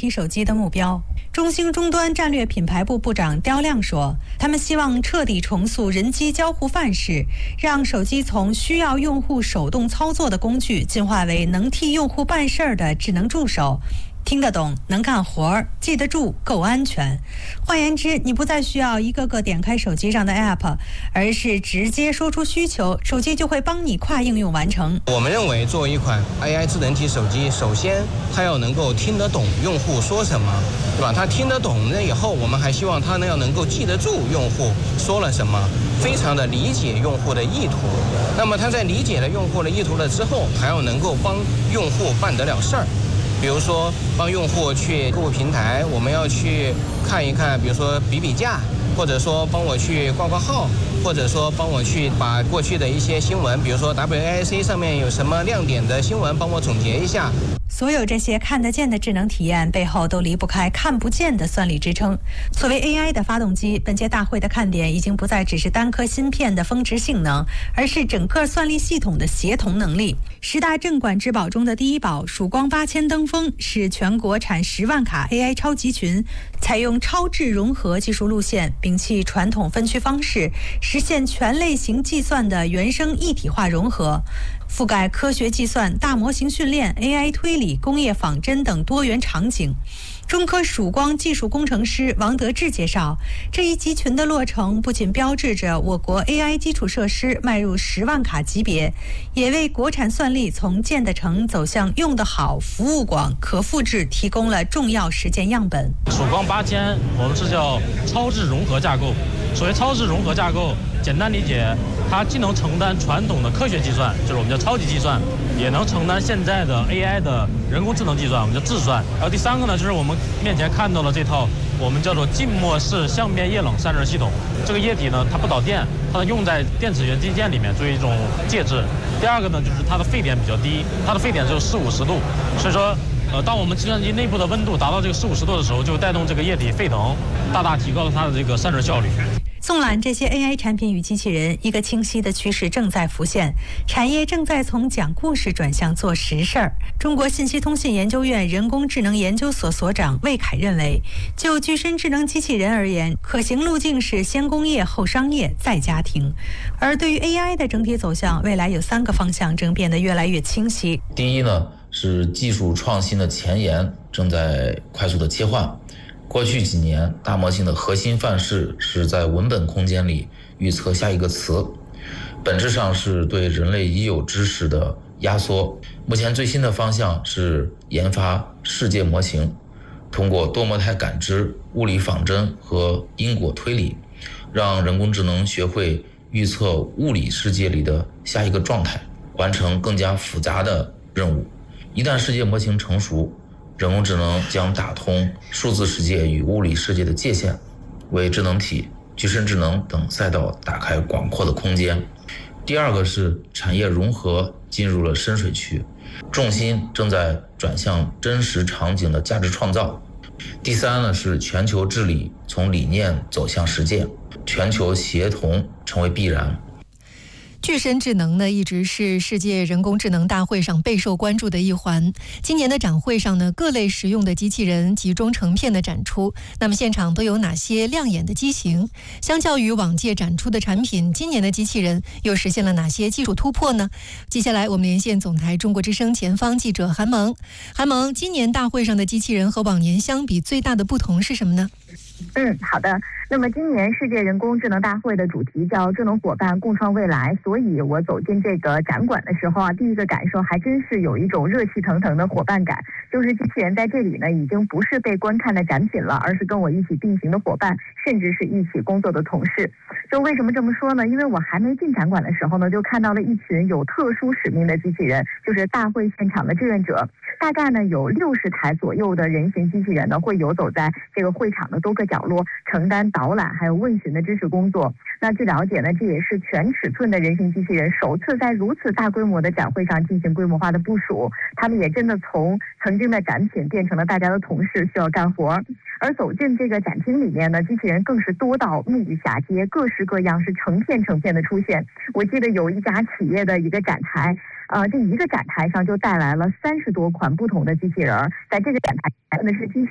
体手机的目标。中兴终端战略品牌部部长刁亮说，他们希望彻底重塑人机交互范式，让手机从需要用户手动操作的工具进化为能替用户办事儿的智能助手。听得懂，能干活，记得住，够安全。换言之，你不再需要一个个点开手机上的 App， 而是直接说出需求，手机就会帮你跨应用完成。 我们认为，作为一款 AI 智能体手机，首先它要能够听得懂用户说什么，对吧？它听得懂了以后，我们还希望它要能够记得住用户说了什么，非常的理解用户的意图。那么它在理解了用户的意图了之后，还要能够帮用户办得了事儿。比如说帮用户去购物平台，我们要去看一看，比如说比价，或者说帮我去挂号，或者说帮我去把过去的一些新闻，比如说 WAIC 上面有什么亮点的新闻，帮我总结一下。 所有这些看得见的智能体验背后都离不开看不见的算力支撑。所谓 AI 的发动机，本届大会的看点已经不再只是单颗芯片的峰值性能，而是整个算力系统的协同能力。10大镇馆之宝中的第一宝曙光8000登峰，是全国产10万卡 AI 超集群，采用超智融合技术路线，摒弃传统分区方式，实现全类型计算的原生一体化融合，覆盖科学计算、大模型训练、AI 推理、工业仿真等多元场景。中科曙光技术工程师王德志介绍，这一集群的落成不仅标志着我国 AI 基础设施迈入10万卡级别，也为国产算力从建得成走向用得好、服务广、可复制提供了重要实践样本。 曙光8000，我们是叫超智融合架构。所谓超智融合架构，简单理解，它既能承担传统的科学计算，就是我们叫超级计算，也能承担现在的 AI 的人工智能计算，我们叫智算。然后第三个呢，就是我们面前看到的这套我们叫做浸没式相变液冷散热系统。这个液体呢，它不导电，它用在电子元器件里面作为一种介质。第二个呢，就是它的沸点比较低，它的沸点只有40-50度，所以说当我们计算机内部的温度达到这个40-50度的时候，就带动这个液体沸腾，大大提高了它的这个散热效率。 纵览这些 AI 产品与机器人，一个清晰的趋势正在浮现，产业正在从讲故事转向做实事儿。中国信息通信研究院人工智能研究所所长魏凯认为，就具身智能机器人而言，可行路径是先工业后商业再家庭。而对于 AI 的整体走向，未来有3个方向正变得越来越清晰。 第一呢，是技术创新的前沿正在快速的切换。过去几年，大模型的核心范式是在文本空间里预测下一个词，本质上是对人类已有知识的压缩。目前最新的方向是研发世界模型，通过多模态感知、物理仿真和因果推理，让人工智能学会预测物理世界里的下一个状态，完成更加复杂的任务。一旦世界模型成熟，人工智能将打通数字世界与物理世界的界限，为智能体、具身智能等赛道打开广阔的空间。第二个是产业融合进入了深水区，重心正在转向真实场景的价值创造。第三呢，是全球治理从理念走向实践，全球协同成为必然。 具身智能呢，一直是世界人工智能大会上备受关注的一环。今年的展会上呢，各类实用的机器人集中成片的展出。那么现场都有哪些亮眼的机型？相较于往届展出的产品，今年的机器人又实现了哪些技术突破呢？接下来我们连线总台中国之声前方记者韩萌。韩萌，今年大会上的机器人和往年相比，最大的不同是什么呢？ 好的。那么今年世界人工智能大会的主题叫智能伙伴共创未来，所以我走进这个展馆的时候啊，第一个感受还真是有一种热气腾腾的伙伴感，就是机器人在这里呢，已经不是被观看的展品了，而是跟我一起并行的伙伴，甚至是一起工作的同事。就为什么这么说呢？因为我还没进展馆的时候呢，就看到了一群有特殊使命的机器人，就是大会现场的志愿者。大概呢有60台左右的人形机器人呢，会游走在这个会场的多个角落，承担导览还有问询的知识工作。那据了解呢，这也是全尺寸的人形机器人首次在如此大规模的展会上进行规模化的部署。他们也真的从曾经的展品变成了大家的同事，需要干活。而走进这个展厅里面呢，机器人更是多到目不暇接，各式各样，是成片成片的出现。我记得有一家企业的一个展台，这一个展台上就带来了30多款不同的机器人，在这个展台的是机器